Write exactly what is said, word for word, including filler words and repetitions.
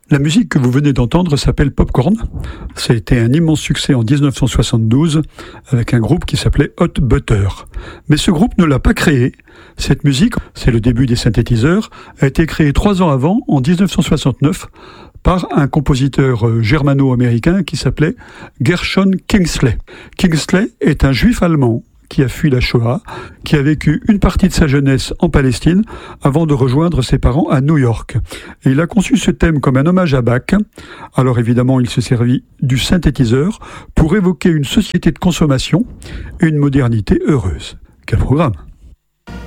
La musique que vous venez d'entendre s'appelle Popcorn. Ça a été un immense succès en dix-neuf cent soixante-douze avec un groupe qui s'appelait Hot Butter. Mais ce groupe ne l'a pas créé. Cette musique, c'est le début des synthétiseurs, a été créée trois ans avant, en dix-neuf cent soixante-neuf, par un compositeur germano-américain qui s'appelait Gershon Kingsley. Kingsley est un juif allemand qui a fui la Shoah, qui a vécu une partie de sa jeunesse en Palestine avant de rejoindre ses parents à New York. Et il a conçu ce thème comme un hommage à Bach. Alors évidemment, il se servit du synthétiseur pour évoquer une société de consommation et une modernité heureuse. Quel programme!